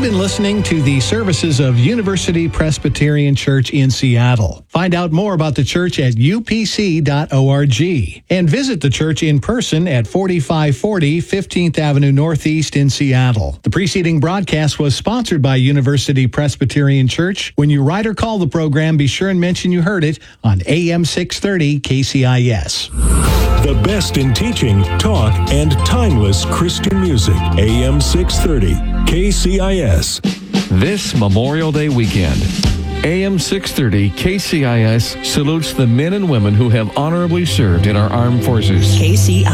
been listening to the services of University Presbyterian Church in Seattle. Find out more about the church at upc.org and visit the church in person at 4540 15th Avenue Northeast in Seattle. The preceding broadcast was sponsored by University Presbyterian Church. When you write or call the program, be sure and mention you heard it on AM 630 KCIS. The best in teaching, talk, and timeless Christian music. AM 630 KCIS. This Memorial Day weekend, AM 630 KCIS salutes the men and women who have honorably served in our armed forces. KCIS.